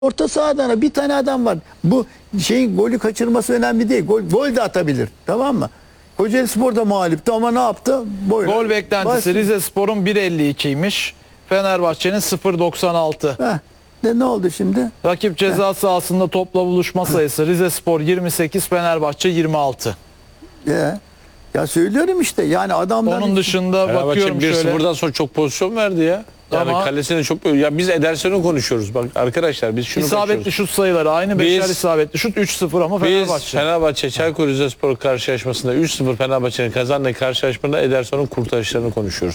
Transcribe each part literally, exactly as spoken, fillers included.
Orta sahadan bir tane adam var. Bu şeyin golü kaçırması önemli değil. Gol, gol de atabilir. Tamam mı? Kocaelispor da mağluptu ama ne yaptı? Boyla. Gol beklentisi Baş... Rizespor'un bir elli ikiymiş. Fenerbahçe'nin sıfır doksan altı. Heh. Ne, ne oldu şimdi? Rakip ceza Heh. sahasında topla buluşma sayısı Rizespor yirmi sekiz, Fenerbahçe yirmi altı. Ya, ya söylüyorum işte. Yani adamlar... Onun dışında Fenerbahçe bakıyorum şöyle. bir sıfırdan sonra çok pozisyon verdi ya. Yani Ama kalesine çok... Ya biz Ederson'u konuşuyoruz. Bak arkadaşlar biz şunu isabetli konuşuyoruz. şut sayıları aynı. Beşer isabetli şut üç sıfır ama Biz Fenerbahçe. Fenerbahçe Çaykur Rizespor karşılaşmasında üç sıfır Fenerbahçe'nin kazandığı karşılaşmada Ederson'un kurtarışlarını konuşuyoruz.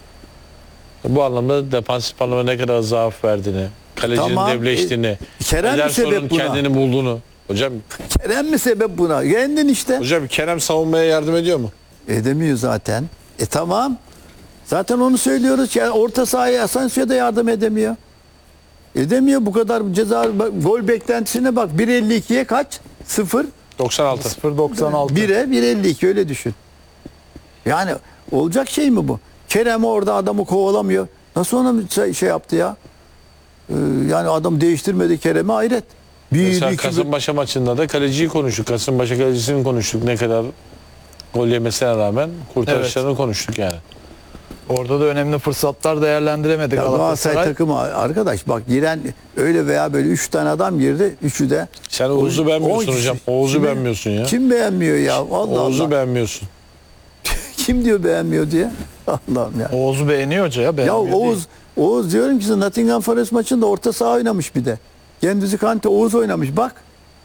Bu anlamda defansif anlamda ne kadar zaaf verdiğini, kalecinin Tamam, devleştiğini, e, Kerem Ederson'un kendini bulduğunu. Hocam Kerem mi sebep buna? Kendin işte. Hocam Kerem savunmaya yardım ediyor mu? Edemiyor zaten. E tamam. Zaten onu söylüyoruz. Yani orta sahaya Asensio'ya da yardım edemiyor. Edemiyor bu kadar ceza. Gol beklentisine bak. bir elli ikiye kaç? sıfır. doksan altı. sıfır doksan altı. bire bir elli iki öyle düşün. Yani olacak şey mi bu? Kerem orada adamı kovalamıyor. Nasıl ona şey yaptı ya? Ee, yani adam değiştirmedi Kerem'i, hayret. Bir, Mesela iki, Kasımpaşa maçında da kaleciyi konuştuk. Kasımpaşa kalecisini konuştuk. Ne kadar gol yemesine rağmen kurtarışlarını evet. konuştuk yani. Orada da önemli fırsatlar değerlendiremedik. Ya Galatasaray takımı arkadaş bak giren öyle veya böyle üç tane adam girdi. Üçü de. Sen Oğuz'u beğenmiyorsun hocam. Oğuz'u beğenmiyorsun ya. Kim beğenmiyor ya? Allah Oğuz'u Allah. beğenmiyorsun. Kim diyor beğenmiyor diye? Allah'ım ya. Oğuz'u beğeniyor hoca ya. Ya Oğuz, değil. Oğuz diyorum ki Nottingham Forest maçında orta saha oynamış bir de. Kendisi Kante Oğuz oynamış bak.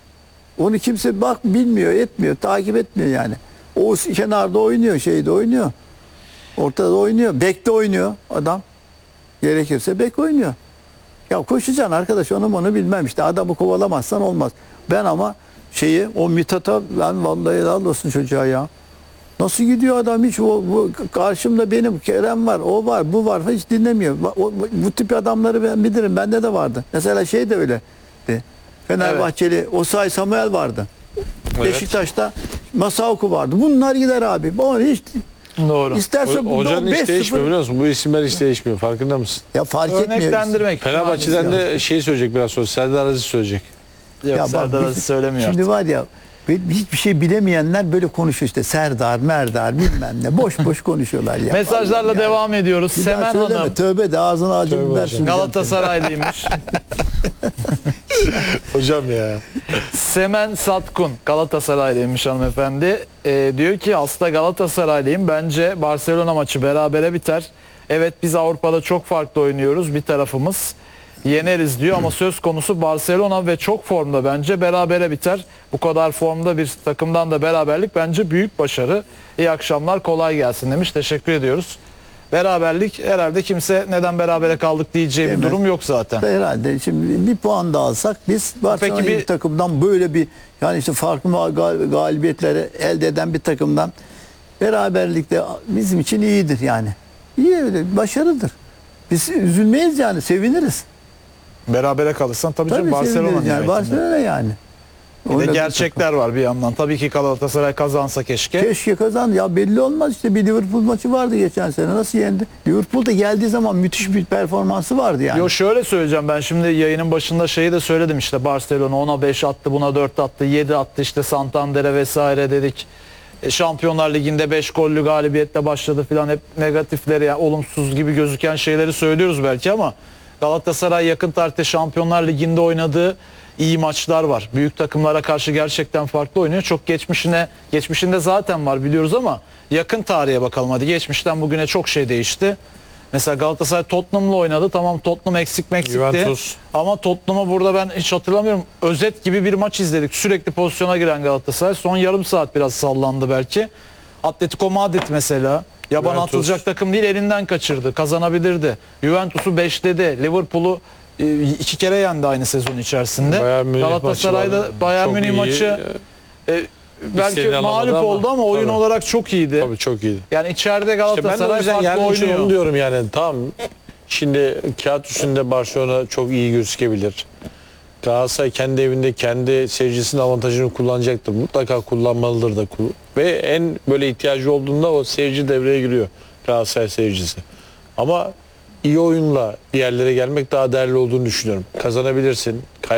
Onu kimse bak bilmiyor, etmiyor, takip etmiyor yani. Oğuz kenarda oynuyor, şeyde oynuyor. Ortada oynuyor, bekte oynuyor adam. Gerekirse bek oynuyor. Ya koşacaksın arkadaş, onu onu bilmem işte, adamı kovalamazsan olmaz. Ben ama şeyi o Mithat'a ben vallahi helal olsun çocuğa ya. Nasıl gidiyor adam, hiç o, bu, karşımda benim Kerem var, o var, bu var, hiç dinlemiyor. O, bu tip adamları ben bilirim, bende de vardı. Mesela şey de öyle. Fenerbahçeli evet. Osay Samuel vardı. Evet. Beşiktaş'ta Masaoku vardı. Bunlar gider abi. O hiç doğru. İsterse o, hocanın hiç değişmiyor biliyor musun? Bu isimler hiç değişmiyor. Farkında mısın? Ya fark etmiyor. Fenerbahçe'den de şey söyleyecek biraz sonra. Serdar Aziz söyleyecek. Yok, ya Serdar Aziz söylemiyor. Şimdi artık. var ya hiçbir şey bilemeyenler böyle konuşuyor işte. Serdar, Merdar bilmem ne. Boş boş konuşuyorlar ya. Mesajlarla yani. devam ediyoruz. Bir Semen Hanım. Tövbe de ağzına acı biber süreceğim. Galatasaraylıymış. Hocam ya. Semen Satkun Galatasaraylıymış hanımefendi. Ee, diyor ki aslında Galatasaraylıyım. Bence Barcelona maçı berabere biter. Evet biz Avrupa'da çok farklı oynuyoruz. Bir tarafımız yeneriz diyor ama söz konusu Barcelona ve çok formda, bence berabere biter. Bu kadar formda bir takımdan da beraberlik bence büyük başarı. İyi akşamlar, kolay gelsin demiş. Teşekkür ediyoruz. Beraberlik herhalde kimse neden berabere kaldık diyeceği bir durum yok zaten. Herhalde şimdi bir puan da alsak biz Barcelona bir takımdan böyle bir yani işte farklı gal galibiyetleri elde eden bir takımdan beraberlikte bizim için iyidir yani. İyi öyle başarıdır. Biz üzülmeyiz yani, seviniriz. Berabere kalırsan tabii, tabii canım Barcelona yani. Barcelona yani. Bir de gerçekler var bir yandan. Tabii ki Galatasaray kazansa keşke. Keşke kazan. Ya belli olmaz işte, bir Liverpool maçı vardı geçen sene. Nasıl yendi? Liverpool'da geldiği zaman müthiş bir performansı vardı yani. Yo şöyle söyleyeceğim, ben şimdi yayının başında şeyi de söyledim işte, Barcelona ona beş attı, buna dört attı, yedi attı işte Santander'e vesaire dedik. E, Şampiyonlar Ligi'nde beş gollü galibiyetle başladı filan, hep negatifleri yani olumsuz gibi gözüken şeyleri söylüyoruz belki ama Galatasaray yakın tarihte Şampiyonlar Ligi'nde oynadığı iyi maçlar var. Büyük takımlara karşı gerçekten farklı oynuyor. Çok geçmişine, geçmişinde zaten var biliyoruz ama yakın tarihe bakalım hadi. Geçmişten bugüne çok şey değişti. Mesela Galatasaray Tottenham'la oynadı. Tamam Tottenham eksik meksikti. Juventus. Ama Tottenham'ı burada ben hiç hatırlamıyorum. Özet gibi bir maç izledik. Sürekli pozisyona giren Galatasaray. Son yarım saat biraz sallandı belki. Atletico Madrid mesela. Yaban Juventus. Atılacak takım değil, elinden kaçırdı. Kazanabilirdi. Juventus'u beşledi. Liverpool'u iki kere yendi aynı sezon içerisinde. Galatasaray'da Bayern Münih maçı e, belki mağlup ama, oldu ama oyun tabii. olarak çok iyiydi. Tabii çok iyiydi. Yani içeride Galatasaray işte farklı oynuyor. Onu diyorum yani tamam. Şimdi kağıt üstünde Barcelona çok iyi gözükebilir. Galatasaray kendi evinde kendi seyircisinin avantajını kullanacaktır. Mutlaka kullanmalıdır da. Ve en böyle ihtiyacı olduğunda o seyirci devreye giriyor. Galatasaray seyircisi. Ama iyi oyunla bir yerlere gelmek daha değerli olduğunu düşünüyorum. Kazanabilirsin,